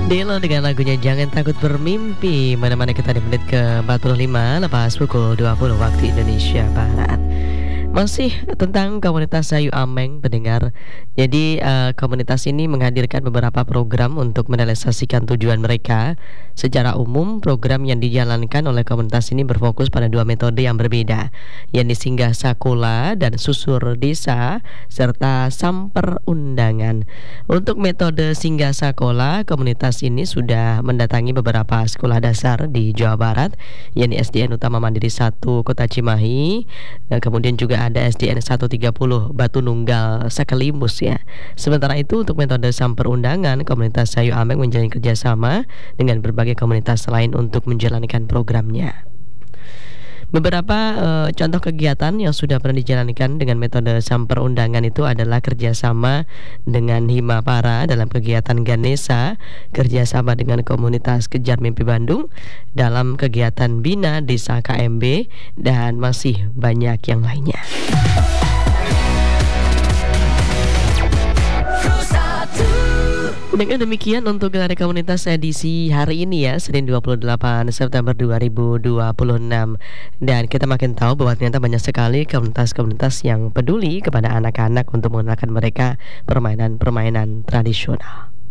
Delo dengan lagunya Jangan Takut Bermimpi, mana-mana kita di menit ke-45 lepas pukul 20 waktu Indonesia Barat. Masih tentang komunitas Sayu Ameng pendengar. Jadi komunitas ini menghadirkan beberapa program untuk merealisasikan tujuan mereka. Secara umum program yang dijalankan oleh komunitas ini berfokus pada dua metode yang berbeda, yakni Singgah Sakola dan Susur Desa serta Samper Undangan. Untuk metode Singgah Sakola, komunitas ini sudah mendatangi beberapa sekolah dasar di Jawa Barat, yakni SDN Utama Mandiri 1 Kota Cimahi, kemudian juga ada SDN 130 Batu Nunggal Sakelimus ya. Sementara itu untuk metode Samper Undangan, komunitas Sayu Ameng menjalin kerjasama dengan berbagai komunitas lain untuk menjalankan programnya. Beberapa contoh kegiatan yang sudah pernah dijalankan dengan metode Samper Undangan itu adalah kerjasama dengan Himapara dalam kegiatan Ganesha, kerjasama dengan komunitas Kejar Mimpi Bandung dalam kegiatan Bina Desa KMB, dan masih banyak yang lainnya. Dengan demikian untuk Gelar Komunitas edisi hari ini ya, Senin 28 September 2026. Dan kita makin tahu bahwa ternyata banyak sekali komunitas-komunitas yang peduli kepada anak-anak untuk mengenalkan mereka permainan-permainan tradisional.